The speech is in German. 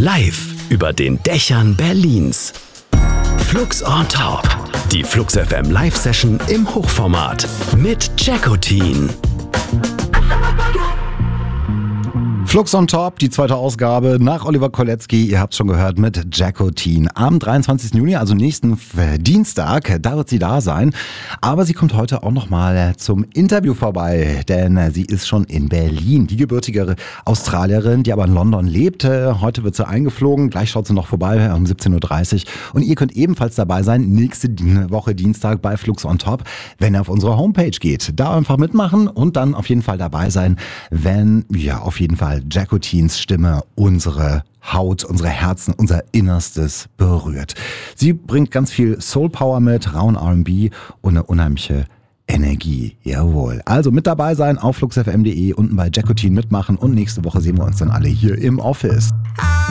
Live über den Dächern Berlins. Flux on Top. Die Flux FM Live-Session im Hochformat mit Jackotin. Flux on Top, die zweite Ausgabe nach Oliver Kolecki, ihr habt es schon gehört, mit Jackotin. Am 23. Juni, also nächsten Dienstag, da wird sie da sein. Aber sie kommt heute auch nochmal zum Interview vorbei, denn sie ist schon in Berlin. Die gebürtige Australierin, die aber in London lebt. Heute wird sie eingeflogen, gleich schaut sie noch vorbei um 17.30 Uhr. Und ihr könnt ebenfalls dabei sein, nächste Woche Dienstag bei Flux on Top, wenn ihr auf unsere Homepage geht. Da einfach mitmachen und dann auf jeden Fall dabei sein, wenn, ja, auf jeden Fall Jackotins Stimme unsere Haut, unsere Herzen, unser Innerstes berührt. Sie bringt ganz viel Soul Power mit, rauen R&B und eine unheimliche Energie. Jawohl. Also mit dabei sein auf fluxfm.de, unten bei Jackotin mitmachen und nächste Woche sehen wir uns dann alle hier im Office.